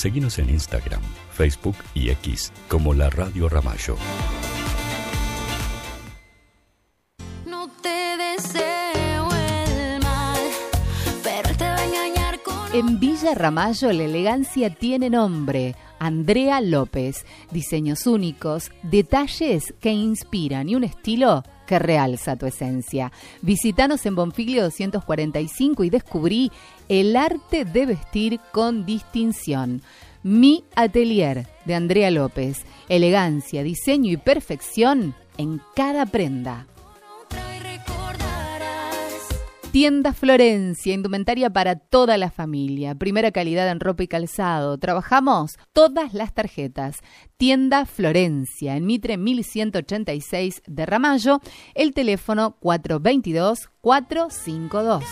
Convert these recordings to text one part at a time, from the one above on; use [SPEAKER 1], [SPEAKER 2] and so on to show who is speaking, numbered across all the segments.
[SPEAKER 1] Seguinos en Instagram, Facebook y X como La Radio Ramallo.
[SPEAKER 2] No te deseo el mal, pero él te va a engañar con...
[SPEAKER 3] En Villa Ramallo la elegancia tiene nombre. Andrea López. Diseños únicos, detalles que inspiran y un estilo que realza tu esencia. Visítanos en Bonfiglio 245 y descubrí el arte de vestir con distinción. Mi Atelier de Andrea López. Elegancia, diseño y perfección en cada prenda. Tienda Florencia, indumentaria para toda la familia. Primera calidad en ropa y calzado. Trabajamos todas las tarjetas. Tienda Florencia, en Mitre 1186 de Ramallo. El teléfono 422-452.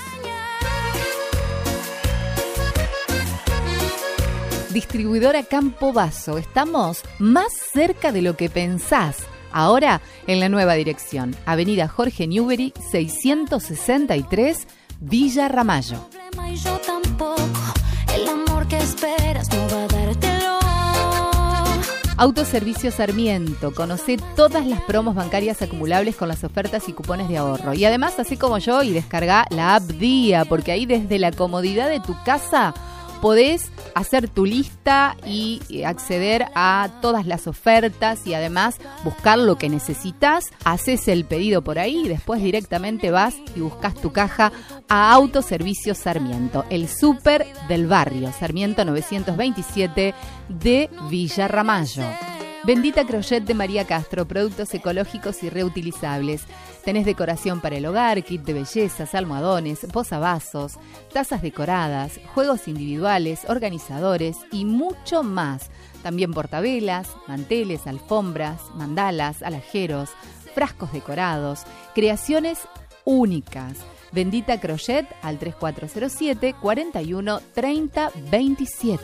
[SPEAKER 3] Distribuidora Campo Basso. Estamos más cerca de lo que pensás. Ahora en la nueva dirección, Avenida Jorge Newbery 663, Villa Ramallo.
[SPEAKER 2] Yo tampoco, el amor que esperas no va a dártelo.
[SPEAKER 3] Autoservicio Sarmiento, conocé todas las promos bancarias acumulables con las ofertas y cupones de ahorro. Y además, así como yo, y descarga la app Día, porque ahí desde la comodidad de tu casa podés hacer tu lista y acceder a todas las ofertas y además buscar lo que necesitas. Haces el pedido por ahí y después directamente vas y buscas tu caja a Autoservicio Sarmiento, el súper del barrio, Sarmiento 927 de Villa Ramallo. Bendita Crochet de María Castro, productos ecológicos y reutilizables. Tenés decoración para el hogar, kit de bellezas, almohadones, posavasos, tazas decoradas, juegos individuales, organizadores y mucho más. También portavelas, manteles, alfombras, mandalas, alajeros, frascos decorados, creaciones únicas. Bendita Crochet al 3407 41 30 27.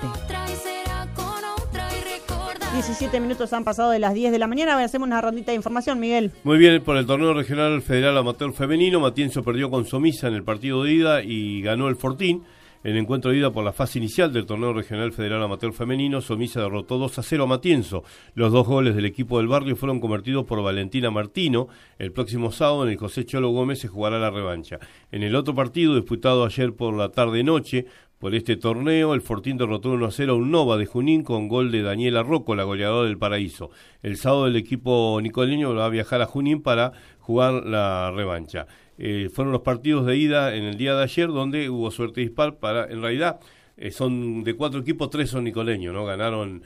[SPEAKER 4] 17 minutos han pasado de las 10 de la mañana. A ver, hacemos una rondita de información, Miguel.
[SPEAKER 5] Muy bien, por el torneo regional federal amateur femenino, Matienzo perdió con Somisa en el partido de ida y ganó el Fortín. En el encuentro de ida por la fase inicial del torneo regional federal amateur femenino, Somisa derrotó 2-0 a Matienzo. Los 2 goles del equipo del barrio fueron convertidos por Valentina Martino. El próximo sábado en el José Cholo Gómez se jugará la revancha. En el otro partido, disputado ayer por la tarde-noche, por este torneo, el Fortín derrotó 1-0 a un Nova de Junín con gol de Daniela Rocco, la goleadora del Paraíso. El sábado el equipo nicoleño va a viajar a Junín para jugar la revancha. Fueron los partidos de ida en el día de ayer donde hubo suerte dispar para, en realidad, son de 4 equipos, 3 son nicoleños, ¿no? Ganaron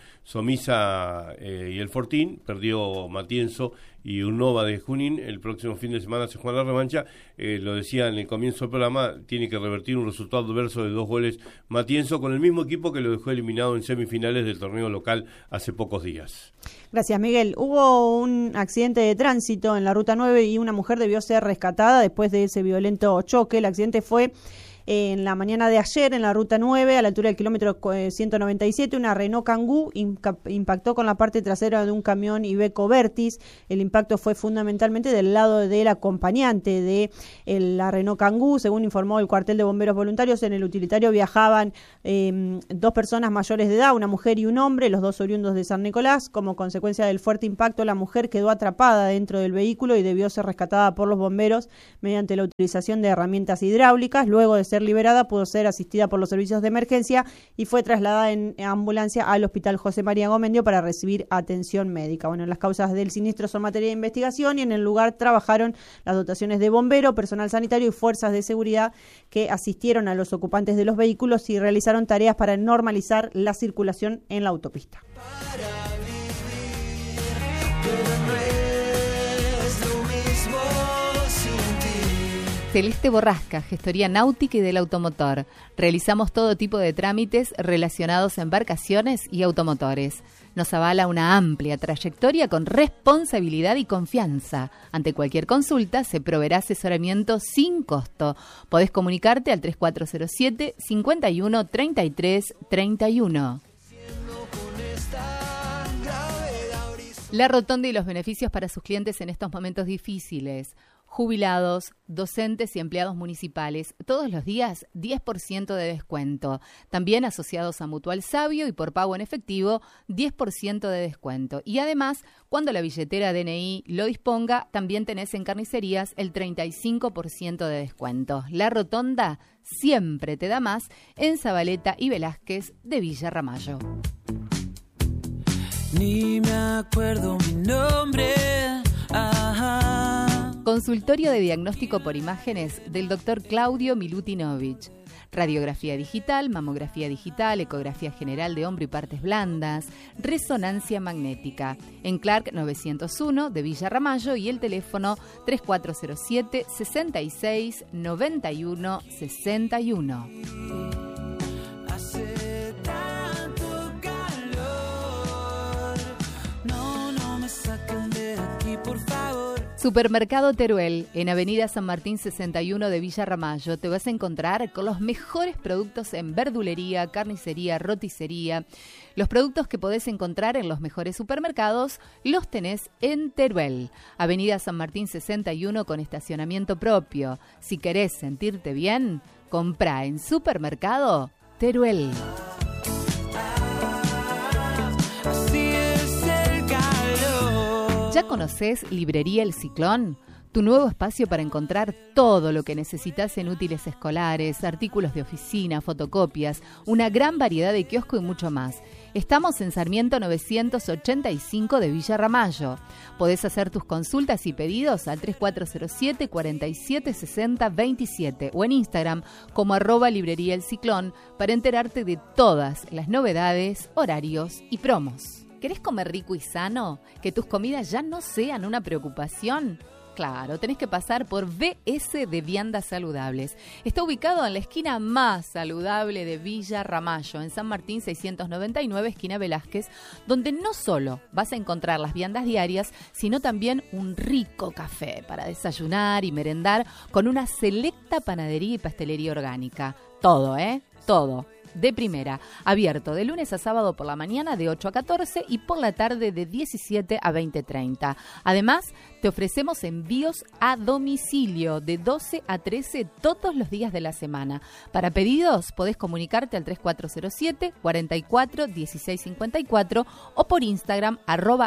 [SPEAKER 5] Somisa y el Fortín, perdió Matienzo y un Nova de Junín. El próximo fin de semana se juega la revancha. Lo decía en el comienzo del programa, tiene que revertir un resultado adverso de 2 goles Matienzo con el mismo equipo que lo dejó eliminado en semifinales del torneo local hace pocos días.
[SPEAKER 4] Gracias, Miguel. Hubo un accidente de tránsito en la Ruta 9 y una mujer debió ser rescatada después de ese violento choque. El accidente fue en la mañana de ayer en la Ruta 9, a la altura del kilómetro 197, una Renault Kangoo impactó con la parte trasera de un camión Iveco Vertis. El impacto fue fundamentalmente del lado del acompañante de la Renault Kangoo. Según informó el cuartel de bomberos voluntarios, en el utilitario viajaban 2 personas mayores de edad, una mujer y un hombre, los 2 oriundos de San Nicolás. Como consecuencia del fuerte impacto, la mujer quedó atrapada dentro del vehículo y debió ser rescatada por los bomberos mediante la utilización de herramientas hidráulicas. Luego de ser liberada, pudo ser asistida por los servicios de emergencia y fue trasladada en ambulancia al Hospital José María Gomendio para recibir atención médica. Bueno, las causas del siniestro son materia de investigación y en el lugar trabajaron las dotaciones de bombero, personal sanitario y fuerzas de seguridad que asistieron a los ocupantes de los vehículos y realizaron tareas para normalizar la circulación en la autopista.
[SPEAKER 3] Celeste Borrasca, gestoría náutica y del automotor. Realizamos todo tipo de trámites relacionados a embarcaciones y automotores. Nos avala una amplia trayectoria con responsabilidad y confianza. Ante cualquier consulta se proveerá asesoramiento sin costo. Podés comunicarte al 3407 51 33 31. La Rotonda y los beneficios para sus clientes en estos momentos difíciles. jubilados, docentes y empleados municipales. Todos los días 10% de descuento. También asociados a Mutual Sabio y por pago en efectivo 10% de descuento. Y además, cuando la billetera DNI lo disponga, también tenés en carnicerías el 35% de descuento. La Rotonda siempre te da más en Zabaleta y Velázquez de Villa Ramallo.
[SPEAKER 6] Ni me acuerdo mi nombre. Ajá.
[SPEAKER 3] Consultorio de diagnóstico por imágenes del Dr. Claudio Milutinovich. Radiografía digital, mamografía digital, ecografía general de hombro y partes blandas, resonancia magnética. En Clark 901 de Villa Ramallo y el teléfono 3407 66 91 61.
[SPEAKER 6] Hace tanto calor. No me saquen de aquí, por favor.
[SPEAKER 3] Supermercado Teruel, en Avenida San Martín 61 de Villa Ramallo. Te vas a encontrar con los mejores productos en verdulería, carnicería, roticería. Los productos que podés encontrar en los mejores supermercados los tenés en Teruel. Avenida San Martín 61 con estacionamiento propio. Si querés sentirte bien, comprá en Supermercado Teruel. ¿Ya conocés Librería El Ciclón? Tu nuevo espacio para encontrar todo lo que necesitas en útiles escolares, artículos de oficina, fotocopias, una gran variedad de kiosco y mucho más. Estamos en Sarmiento 985 de Villa Ramallo. Podés hacer tus consultas y pedidos al 3407 47 60 27 o en Instagram como @Librería El Ciclón para enterarte de todas las novedades, horarios y promos. ¿Querés comer rico y sano? ¿Que tus comidas ya no sean una preocupación? Claro, tenés que pasar por BS de Viandas Saludables. Está ubicado en la esquina más saludable de Villa Ramallo, en San Martín 699, esquina Velázquez, donde no solo vas a encontrar las viandas diarias, sino también un rico café para desayunar y merendar con una selecta panadería y pastelería orgánica. Todo, Todo. De primera, abierto de lunes a sábado por la mañana de 8 a 14 y por la tarde de 17 a 20:30. Además, te ofrecemos envíos a domicilio de 12 a 13 todos los días de la semana. Para pedidos, podés comunicarte al 3407 44 16 54 o por Instagram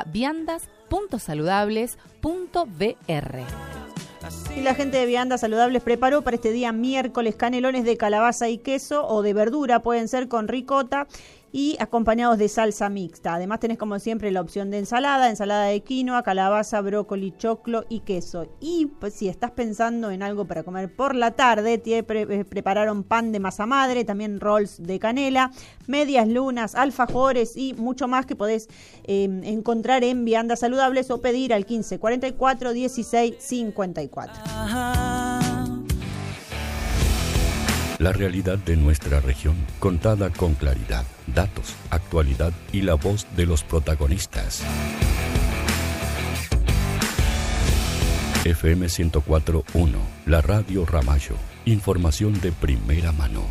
[SPEAKER 3] @viandas.saludables.br.
[SPEAKER 4] Y la gente de Viandas Saludables preparó para este día miércoles canelones de calabaza y queso o de verdura, pueden ser con ricota y acompañados de salsa mixta. Además tenés como siempre la opción de ensalada de quinoa, calabaza, brócoli, choclo y queso. Y pues, si estás pensando en algo para comer por la tarde, prepararon pan de masa madre, también rolls de canela, medias lunas, alfajores y mucho más que podés encontrar en Viandas Saludables o pedir al 15 44 16 54.
[SPEAKER 1] La realidad de nuestra región, contada con claridad, datos, actualidad y la voz de los protagonistas. FM 104.1, la Radio Ramallo. Información de primera mano.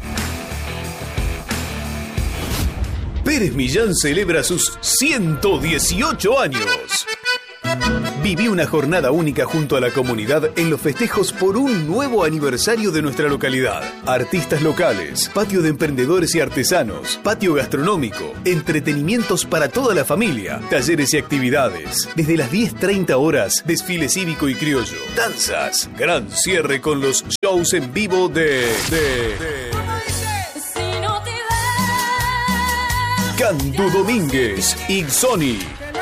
[SPEAKER 7] Pérez Millán celebra sus 118 años. Viví una jornada única junto a la comunidad en los festejos por un nuevo aniversario de nuestra localidad. Artistas locales, patio de emprendedores y artesanos, patio gastronómico, entretenimientos para toda la familia, talleres y actividades. Desde las 10:30 horas, desfile cívico y criollo, danzas, gran cierre con los shows en vivo de Candú Domínguez y Sony.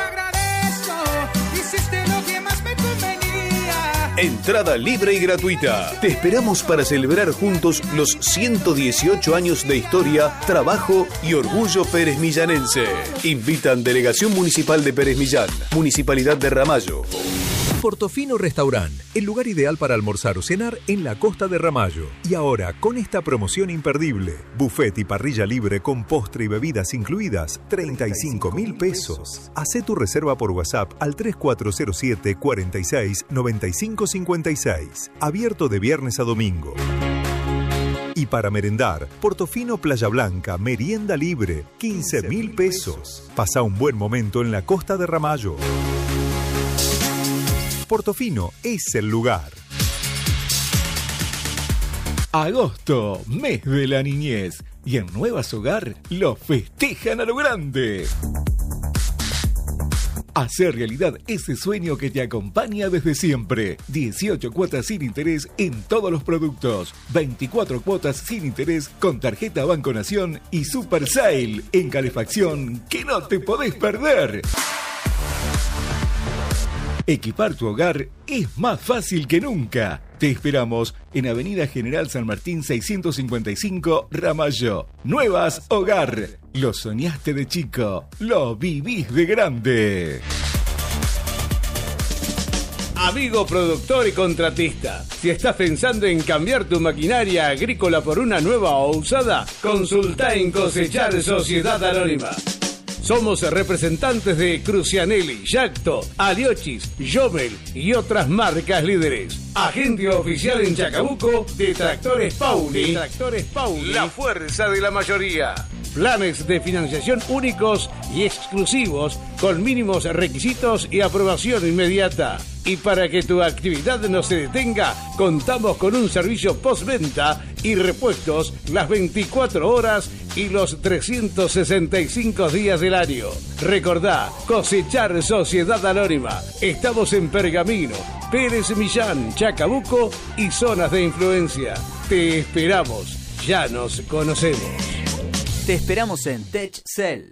[SPEAKER 7] Entrada libre y gratuita. Te esperamos para celebrar juntos los 118 años de historia, trabajo y orgullo perezmillanense. Invitan Delegación Municipal de Pérez Millán, Municipalidad de Ramallo.
[SPEAKER 8] Portofino Restaurant, el lugar ideal para almorzar o cenar en la costa de Ramallo. Y ahora, con esta promoción imperdible, buffet y parrilla libre con postre y bebidas incluidas, 35.000 pesos. Hacé tu reserva por WhatsApp al 3407 46 95 56. Abierto de viernes a domingo. Y para merendar, Portofino Playa Blanca, merienda libre, 15.000 pesos. Pasa un buen momento en la costa de Ramallo. Portofino es el lugar. Agosto, mes de la niñez. Y en Nuevas Hogar lo festejan a lo grande. Hacer realidad ese sueño que te acompaña desde siempre. 18 cuotas sin interés en todos los productos. 24 cuotas sin interés con tarjeta Banco Nación y Super Sale en calefacción que no te podés perder. Equipar tu hogar es más fácil que nunca. Te esperamos en Avenida General San Martín 655, Ramallo. Nuevas Hogar. Lo soñaste de chico, lo vivís de grande.
[SPEAKER 9] Amigo productor y contratista, si estás pensando en cambiar tu maquinaria agrícola por una nueva o usada, consulta en Cosechar Sociedad Anónima. Somos representantes de Crucianelli, Yacto, Aliochis, Jobel y otras marcas líderes. Agente oficial en Chacabuco de Tractores Pauli. La fuerza de la mayoría. Planes de financiación únicos y exclusivos con mínimos requisitos y aprobación inmediata. Y para que tu actividad no se detenga, contamos con un servicio postventa y repuestos las 24 horas y los 365 días del año. Recordá, Cosechar Sociedad Anónima. Estamos en Pergamino, Pérez Millán, Chacabuco y zonas de influencia. Te esperamos. Ya nos conocemos.
[SPEAKER 10] Te esperamos en TechCell.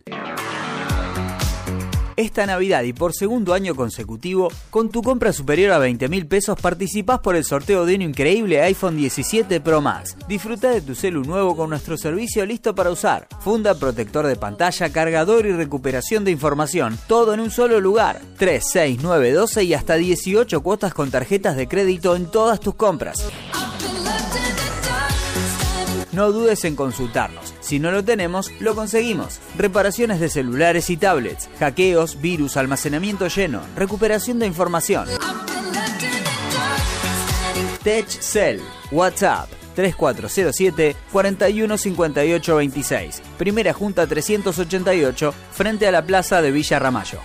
[SPEAKER 10] Esta Navidad y por segundo año consecutivo, con tu compra superior a 20.000 pesos participás por el sorteo de un increíble iPhone 17 Pro Max. Disfruta de tu celu nuevo con nuestro servicio listo para usar. Funda, protector de pantalla, cargador y recuperación de información. Todo en un solo lugar. 3, 6, 9, 12 y hasta 18 cuotas con tarjetas de crédito en todas tus compras. No dudes en consultarnos. Si no lo tenemos, lo conseguimos. Reparaciones de celulares y tablets, hackeos, virus, almacenamiento lleno, recuperación de información. TechCell, WhatsApp 3407 415826. Primera Junta 388, frente a la plaza de Villa Ramallo.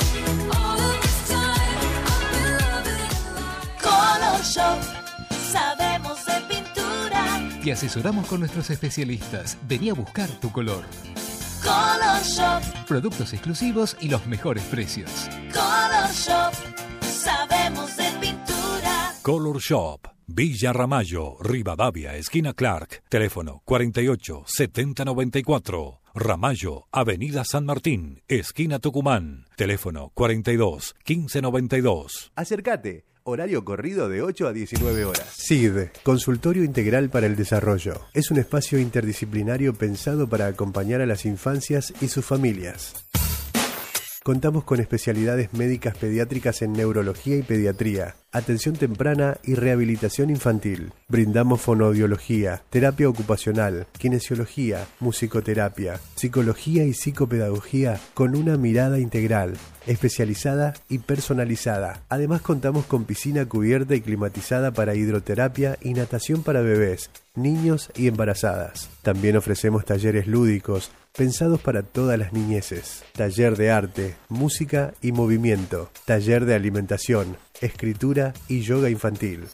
[SPEAKER 11] Color Shop, sabemos de pintura.
[SPEAKER 12] Te asesoramos con nuestros especialistas. Vení a buscar tu color.
[SPEAKER 11] Color Shop,
[SPEAKER 12] Productos exclusivos y los mejores precios.
[SPEAKER 11] Color Shop, sabemos de pintura.
[SPEAKER 1] Color Shop, Villa Ramallo, Rivadavia, esquina Clark. Teléfono 48 70 94. Ramallo, Avenida San Martín, esquina Tucumán. Teléfono 42 15 92.
[SPEAKER 13] Acércate. Horario corrido de 8 a 19 horas. CID, Consultorio Integral para el Desarrollo. Es un espacio interdisciplinario pensado para acompañar a las infancias y sus familias. Contamos con especialidades médicas pediátricas en neurología y pediatría, atención temprana y rehabilitación infantil. Brindamos fonoaudiología, terapia ocupacional, kinesiología, musicoterapia, psicología y psicopedagogía con una mirada integral, especializada y personalizada. Además contamos con piscina cubierta y climatizada para hidroterapia y natación para bebés, niños y embarazadas. También ofrecemos talleres lúdicos pensados para todas las niñeces. Taller de arte, música y movimiento. Taller de alimentación, escritura y yoga infantil.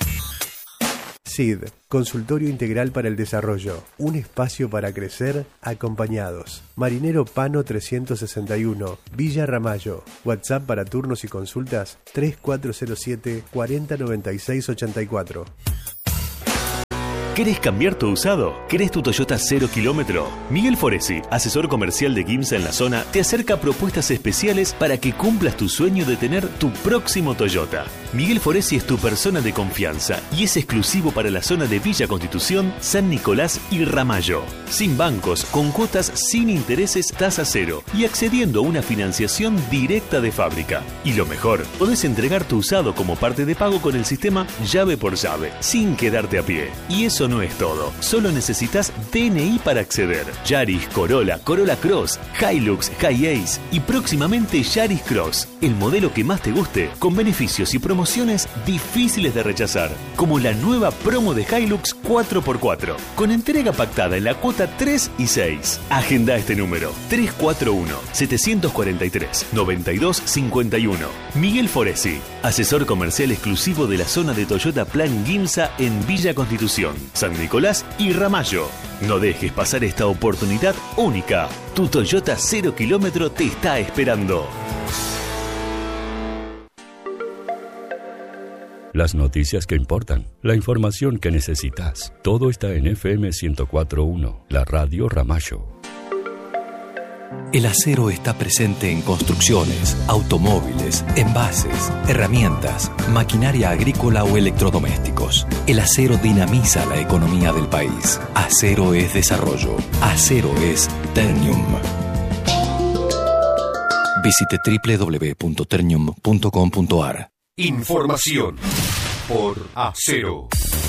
[SPEAKER 13] CID, Consultorio Integral para el Desarrollo. Un espacio para crecer acompañados. Marinero Pano 361, Villa Ramallo. WhatsApp para turnos y consultas 3407 4096 84.
[SPEAKER 14] ¿Querés cambiar tu usado? ¿Querés tu Toyota 0 kilómetro? Miguel Foresi, asesor comercial de Gimsa en la zona, te acerca propuestas especiales para que cumplas tu sueño de tener tu próximo Toyota. Miguel Foresi es tu persona de confianza y es exclusivo para la zona de Villa Constitución, San Nicolás y Ramallo. Sin bancos, con cuotas sin intereses, tasa cero y accediendo a una financiación directa de fábrica. Y lo mejor, podés entregar tu usado como parte de pago con el sistema llave por llave, sin quedarte a pie. Y eso no es todo, solo necesitas DNI para acceder. Yaris, Corolla, Corolla Cross, Hilux, Hi-Ace y próximamente Yaris Cross. El modelo que más te guste, con beneficios y promociones difíciles de rechazar, como la nueva promo de Hilux 4x4, con entrega pactada en la cuota 3 y 6. Agenda este número, 341-743-9251. Miguel Foresi, asesor comercial exclusivo de la zona de Toyota Plan Gimsa en Villa Constitución. San Nicolás y Ramallo. No dejes pasar esta oportunidad única. Tu Toyota 0 kilómetro te está esperando.
[SPEAKER 15] Las noticias que importan, la información que necesitas, todo está en FM 104.1, la radio Ramallo.
[SPEAKER 16] El acero está presente en construcciones, automóviles, envases, herramientas, maquinaria agrícola o electrodomésticos. El acero dinamiza la economía del país. Acero es desarrollo. Acero es Ternium. Visite www.ternium.com.ar.
[SPEAKER 17] Información por Acero.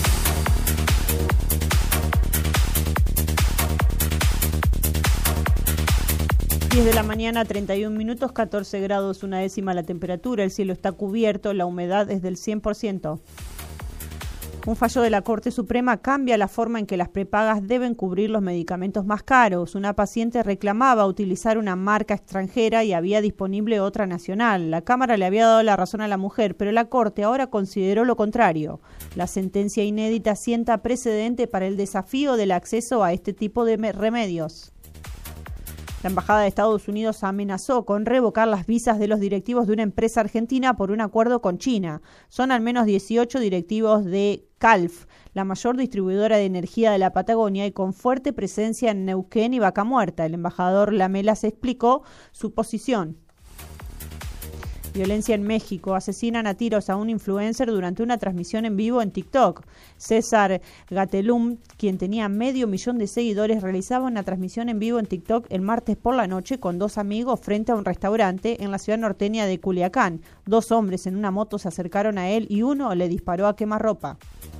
[SPEAKER 4] 10 de la mañana, 31 minutos, 14 grados, 1 décima la temperatura, el cielo está cubierto, la humedad es del 100%. Un fallo de la Corte Suprema cambia la forma en que las prepagas deben cubrir los medicamentos más caros. Una paciente reclamaba utilizar una marca extranjera y había disponible otra nacional. La Cámara le había dado la razón a la mujer, pero la Corte ahora consideró lo contrario. La sentencia inédita sienta precedente para el desafío del acceso a este tipo de remedios. La Embajada de Estados Unidos amenazó con revocar las visas de los directivos de una empresa argentina por un acuerdo con China. Son al menos 18 directivos de Calf, la mayor distribuidora de energía de la Patagonia y con fuerte presencia en Neuquén y Vaca Muerta. El embajador Lamelas explicó su posición. Violencia en México. Asesinan a tiros a un influencer durante una transmisión en vivo en TikTok. César Gatelum, quien tenía 500.000 de seguidores, realizaba una transmisión en vivo en TikTok el martes por la noche con 2 amigos frente a un restaurante en la ciudad norteña de Culiacán. 2 hombres en una moto se acercaron a él y uno le disparó a quemarropa.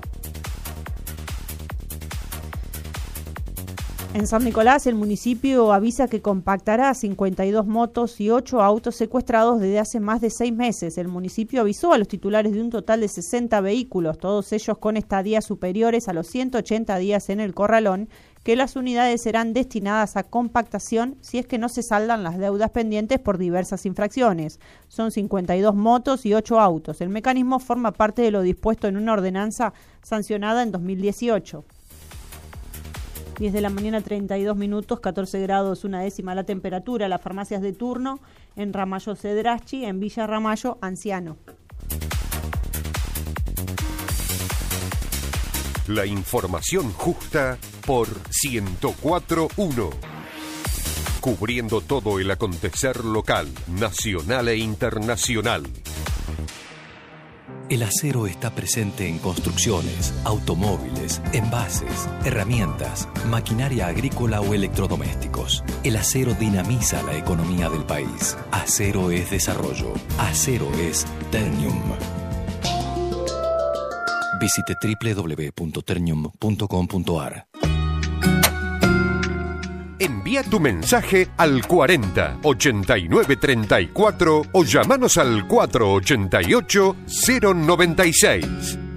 [SPEAKER 4] En San Nicolás, el municipio avisa que compactará 52 motos y 8 autos secuestrados desde hace más de 6 meses. El municipio avisó a los titulares de un total de 60 vehículos, todos ellos con estadías superiores a los 180 días en el corralón, que las unidades serán destinadas a compactación si es que no se saldan las deudas pendientes por diversas infracciones. Son 52 motos y 8 autos. El mecanismo forma parte de lo dispuesto en una ordenanza sancionada en 2018. 10 de la mañana, 32 minutos, 14 grados, 1 décima la temperatura. Las farmacias de turno en Ramallo Cedraschi, en Villa Ramallo, Anciano.
[SPEAKER 17] La información justa por 104.1. Cubriendo todo el acontecer local, nacional e internacional.
[SPEAKER 16] El acero está presente en construcciones, automóviles, envases, herramientas, maquinaria agrícola o electrodomésticos. El acero dinamiza la economía del país. Acero es desarrollo. Acero es Ternium. Visite www.ternium.com.ar.
[SPEAKER 17] Envía tu mensaje al 40 89 34 o llamanos al 488 096.